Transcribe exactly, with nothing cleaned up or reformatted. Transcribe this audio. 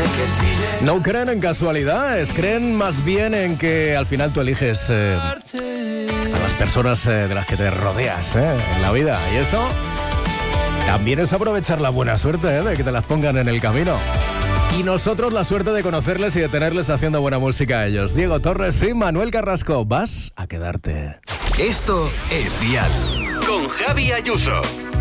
No creen en casualidades, creen más bien en que al final tú eliges eh, a las personas eh, de las que te rodeas eh, en la vida. Y eso también es aprovechar la buena suerte eh, de que te las pongan en el camino. Y nosotros la suerte de conocerles y de tenerles haciendo buena música a ellos. Diego Torres y Manuel Carrasco, vas a quedarte. Esto es Dial con Javi Ayuso.